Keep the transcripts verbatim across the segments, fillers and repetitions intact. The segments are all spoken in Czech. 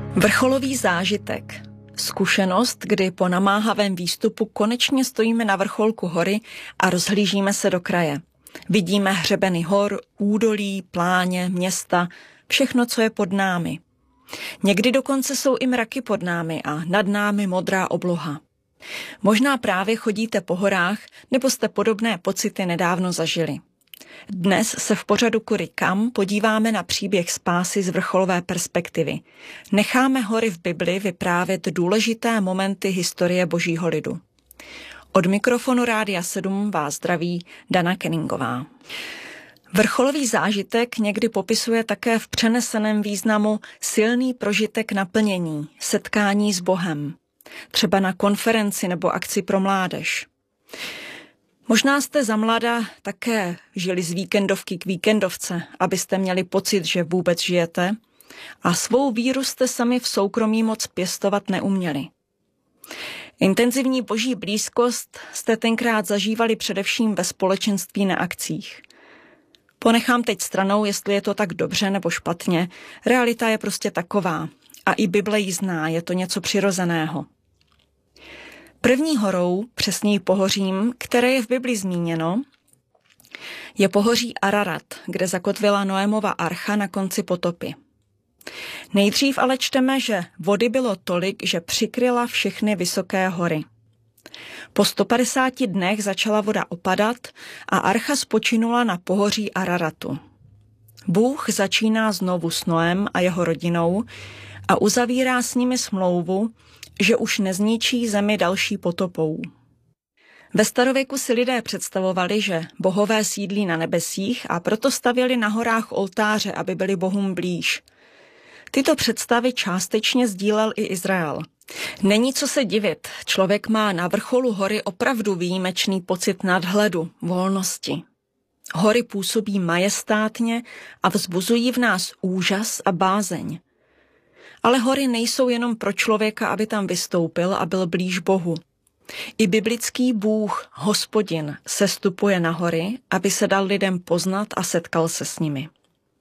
Vrcholový zážitek. Zkušenost, kdy po namáhavém výstupu konečně stojíme na vrcholku hory a rozhlížíme se do kraje. Vidíme hřebeny hor, údolí, pláně, města, všechno, co je pod námi. Někdy dokonce jsou i mraky pod námi a nad námi modrá obloha. Možná právě chodíte po horách, nebo jste podobné pocity nedávno zažili. Dnes se v pořadu Kudy kam podíváme na příběh spásy z vrcholové perspektivy. Necháme hory v Bibli vyprávět důležité momenty historie božího lidu. Od mikrofonu Rádia sedm vás zdraví Dana Kenningová. Vrcholový zážitek někdy popisuje také v přeneseném významu silný prožitek naplnění, setkání s Bohem, třeba na konferenci nebo akci pro mládež. Možná jste za mlada také žili z víkendovky k víkendovce, abyste měli pocit, že vůbec žijete, a svou víru jste sami v soukromí moc pěstovat neuměli. Intenzivní boží blízkost jste tenkrát zažívali především ve společenství na akcích. Ponechám teď stranou, jestli je to tak dobře nebo špatně, realita je prostě taková a i Bible ji zná, je to něco přirozeného. První horou, přesněji pohořím, které je v Bibli zmíněno, je pohoří Ararat, kde zakotvila Noémova archa na konci potopy. Nejdřív ale čteme, že vody bylo tolik, že přikryla všechny vysoké hory. Po sto padesáti dnech začala voda opadat a archa spočinula na pohoří Araratu. Bůh začíná znovu s Noem a jeho rodinou a uzavírá s nimi smlouvu, že už nezničí zemi další potopou. Ve starověku si lidé představovali, že bohové sídlí na nebesích a proto stavěli na horách oltáře, aby byli bohům blíž. Tyto představy částečně sdílel i Izrael. Není co se divit, člověk má na vrcholu hory opravdu výjimečný pocit nadhledu, volnosti. Hory působí majestátně a vzbuzují v nás úžas a bázeň. Ale hory nejsou jenom pro člověka, aby tam vystoupil a byl blíž Bohu. I biblický Bůh, Hospodin, sestupuje na hory, aby se dal lidem poznat a setkal se s nimi.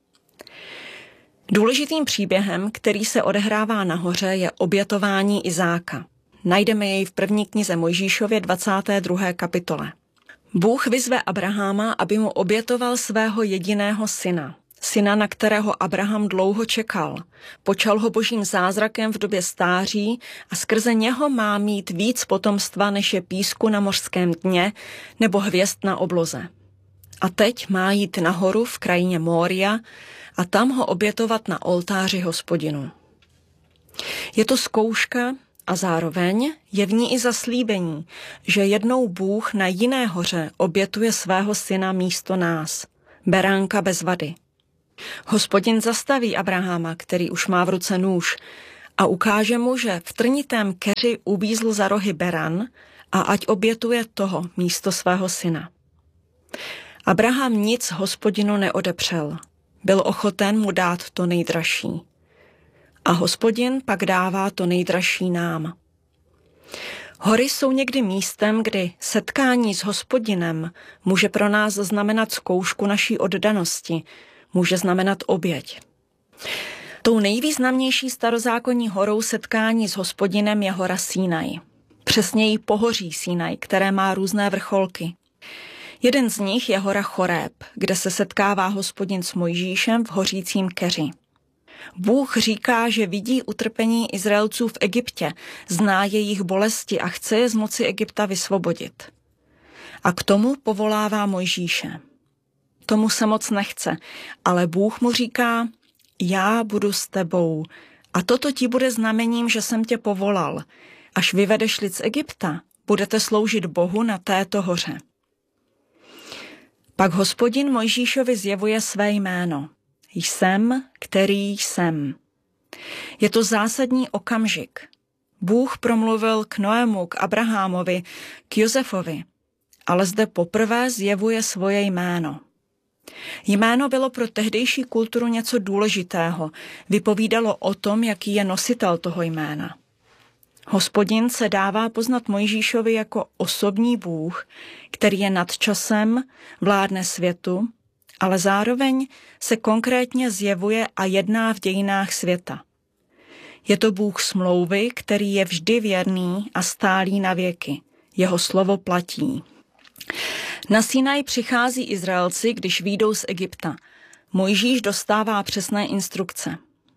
Důležitým příběhem, který se odehrává nahoře, je obětování Izáka. Najdeme jej v první knize Mojžíšově dvacáté druhé kapitole. Bůh vyzve Abraháma, aby mu obětoval svého jediného syna. Syna, na kterého Abraham dlouho čekal. Počal ho božím zázrakem v době stáří a skrze něho má mít víc potomstva, než je písku na mořském dně nebo hvězd na obloze. A teď má jít nahoru v krajině Mória a tam ho obětovat na oltáři Hospodinu. Je to zkouška a zároveň je v ní i zaslíbení, že jednou Bůh na jiné hoře obětuje svého syna místo nás, beránka bez vady. Hospodin zastaví Abraháma, který už má v ruce nůž, a ukáže mu, že v trnitém keři uvízl za rohy beran a ať obětuje toho místo svého syna. Abraham nic Hospodinu neodepřel. Byl ochoten mu dát to nejdražší. A Hospodin pak dává to nejdražší nám. Hory jsou někdy místem, kdy setkání s Hospodinem může pro nás znamenat zkoušku naší oddanosti, může znamenat oběť. Tou nejvýznamnější starozákonní horou setkání s Hospodinem je hora Sinaj. Přesněji pohoří Sinaj, které má různé vrcholky. Jeden z nich je hora Choreb, kde se setkává Hospodin s Mojžíšem v hořícím keři. Bůh říká, že vidí utrpení Izraelců v Egyptě, zná jejich bolesti a chce je z moci Egypta vysvobodit. A k tomu povolává Mojžíše. Tomu se moc nechce, ale Bůh mu říká, já budu s tebou a toto ti bude znamením, že jsem tě povolal. Až vyvedeš lid z Egypta, budete sloužit Bohu na této hoře. Pak Hospodin Mojžíšovi zjevuje své jméno. Jsem, který jsem. Je to zásadní okamžik. Bůh promluvil k Noému, k Abrahamovi, k Josefovi, ale zde poprvé zjevuje svoje jméno. Jméno bylo pro tehdejší kulturu něco důležitého, vypovídalo o tom, jaký je nositel toho jména. Hospodin se dává poznat Mojžíšovi jako osobní Bůh, který je nad časem, vládne světu, ale zároveň se konkrétně zjevuje a jedná v dějinách světa. Je to Bůh smlouvy, který je vždy věrný a stálý na věky. Jeho slovo platí. Na Sinaj přichází Izraelci, když vyjdou z Egypta. Mojžíš dostává přesné instrukce.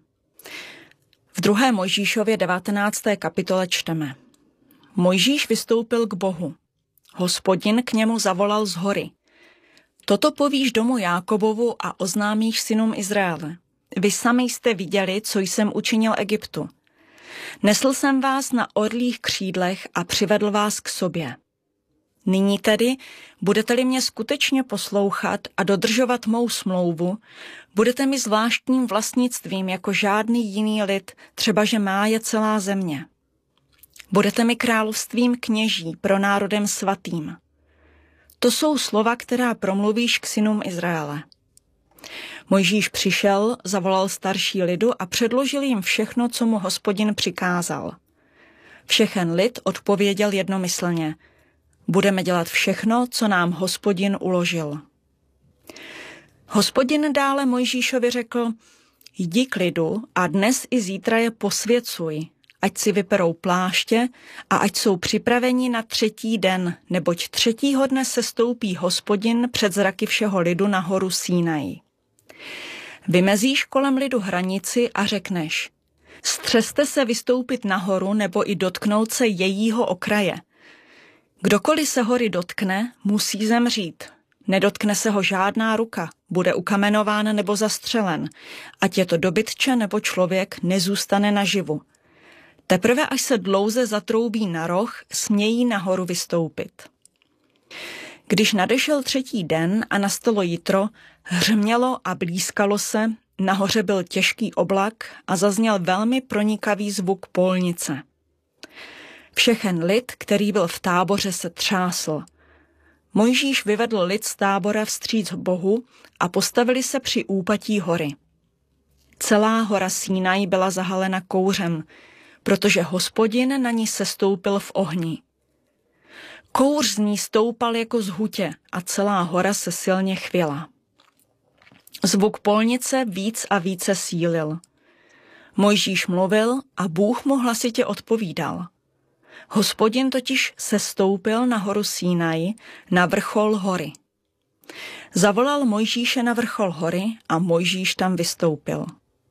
V druhé Mojžíšově devatenácté kapitole čteme. Mojžíš vystoupil k Bohu. Hospodin k němu zavolal z hory. Toto povíš domu Jákobovu a oznámíš synům Izraele. Vy sami jste viděli, co jsem učinil Egyptu. Nesl jsem vás na orlích křídlech a přivedl vás k sobě. Nyní tedy, budete-li mě skutečně poslouchat a dodržovat mou smlouvu, budete mi zvláštním vlastnictvím jako žádný jiný lid, třeba že má je celá země. Budete mi královstvím kněží pro národem svatým. To jsou slova, která promluvíš k synům Izraele. Mojžíš přišel, zavolal starší lidu a předložil jim všechno, co mu Hospodin přikázal. Všechen lid odpověděl jednomyslně. Budeme dělat všechno, co nám Hospodin uložil. Hospodin dále Mojžíšovi řekl, jdi k lidu a dnes i zítra je posvěcuj, ať si vyperou pláště a ať jsou připraveni na třetí den, neboť třetího dne sestoupí Hospodin před zraky všeho lidu na horu Sinaj. Vymezíš kolem lidu hranici a řekneš, střeste se vystoupit nahoru nebo i dotknout se jejího okraje. Kdokoliv se hory dotkne, musí zemřít. Nedotkne se ho žádná ruka, bude ukamenován nebo zastřelen, ať je to dobytče nebo člověk, nezůstane naživu. Teprve až se dlouze zatroubí na roh, smějí nahoru vystoupit. Když nadešel třetí den a nastalo jitro, hřmělo a blízkalo se, nahoře byl těžký oblak a zazněl velmi pronikavý zvuk polnice. Všechen lid, který byl v táboře, se třásl. Mojžíš vyvedl lid z tábora vstříc Bohu a postavili se při úpatí hory. Celá hora Sinaj byla zahalena kouřem, protože Hospodin na ní sestoupil v ohni. Kouř z ní stoupal jako z hutě a celá hora se silně chvěla. Zvuk polnice víc a více sílil. Mojžíš mluvil a Bůh mu hlasitě odpovídal. Hospodin totiž sestoupil na horu Sinaj, na vrchol hory. Zavolal Mojžíše na vrchol hory a Mojžíš tam vystoupil.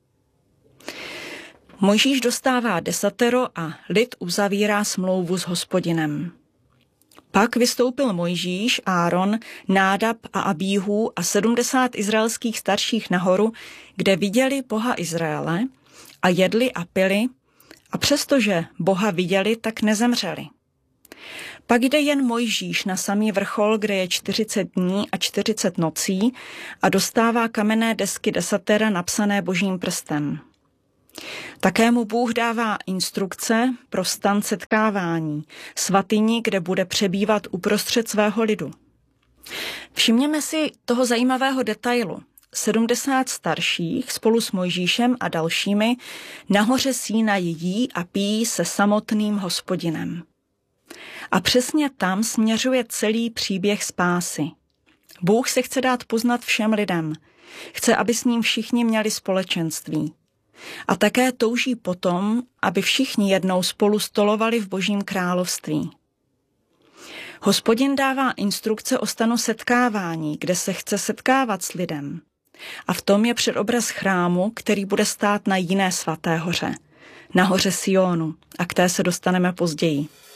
Mojžíš dostává desatero a lid uzavírá smlouvu s Hospodinem. Pak vystoupil Mojžíš, Áron, Nádab a Abíhu a sedmdesát izraelských starších nahoru, kde viděli Boha Izraele a jedli a pili, a přestože Boha viděli, tak nezemřeli. Pak jde jen Mojžíš na samý vrchol, kde je čtyřicet dní a čtyřicet nocí a dostává kamenné desky desatera napsané Božím prstem. Také mu Bůh dává instrukce pro stan setkávání, svatyni, kde bude přebývat uprostřed svého lidu. Všimněme si toho zajímavého detailu. sedmdesát starších spolu s Mojžíšem a dalšími nahoře Sinaj jí a pijí se samotným Hospodinem. A přesně tam směřuje celý příběh spásy. Bůh se chce dát poznat všem lidem. Chce, aby s ním všichni měli společenství. A také touží potom, aby všichni jednou spolu stolovali v Božím království. Hospodin dává instrukce o stanu setkávání, kde se chce setkávat s lidem. A v tom je předobraz chrámu, který bude stát na jiné svaté hoře, na hoře Sionu, a k té se dostaneme později.